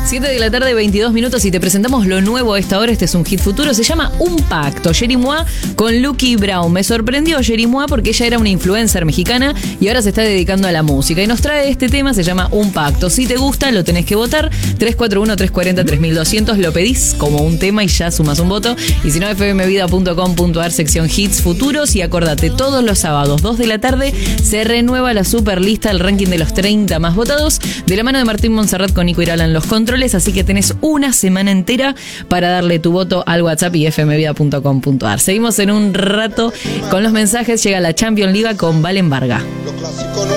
7:22 p.m. y te presentamos lo nuevo a esta hora. Este es un hit futuro, se llama Un Pacto. Jerry Mois con Lucky Brown. Me sorprendió Jerry Mois porque ella era una influencer mexicana y ahora se está dedicando a la música. Y nos trae este tema, se llama Un Pacto. Si te gusta, lo tenés que votar. 341-340-3200. Lo pedís como un tema y ya sumas un voto. Y si no, fmvida.com.ar, sección hits futuros. Y acordate, todos los sábados, 2 de la tarde, se renueva la super lista, el ranking de los 30 más votados, de la mano de Martín Monserrat con Nico Irala en los controles. Así que tenés una semana entera para darle tu voto al WhatsApp y fmvida.com.ar. Seguimos en un rato con los mensajes. Llega la Champions League con Valen Varga.